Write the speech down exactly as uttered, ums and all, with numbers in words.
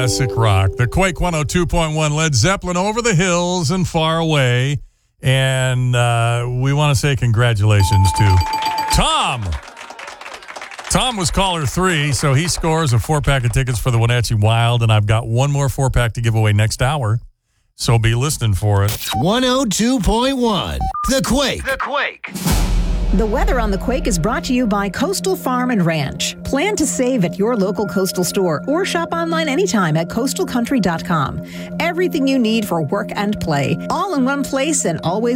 classic rock. The Quake one oh two point one, Led Zeppelin, Over the Hills and Far Away. And uh, we want to say congratulations to Tom. Tom was caller three, so he scores a four-pack of tickets for the Wenatchee Wild, and I've got one more four-pack to give away next hour, so be listening for it. one oh two point one, The Quake. The Quake. The weather on The Quake is brought to you by Coastal Farm and Ranch. Plan to save at your local Coastal store or shop online anytime at coastal country dot com. Everything you need for work and play, all in one place and always